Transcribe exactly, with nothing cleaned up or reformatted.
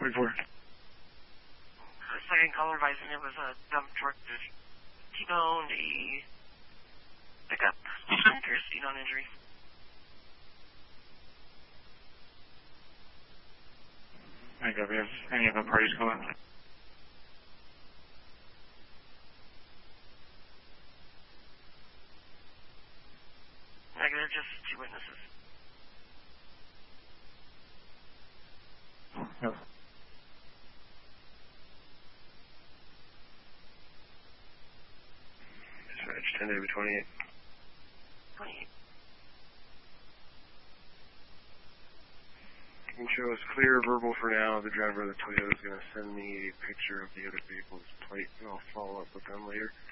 forty-four. Second caller advising it was a dump truck that T-boned a pickup. There's T-bone injury. I got this. Any of the parties calling? Negative, just two witnesses. No. Dispatch, ten to twenty-eight. twenty-eight. You can show us clear verbal for now. The driver of the Toyota is going to send me a picture of the other vehicle's plate, and I'll follow up with them later.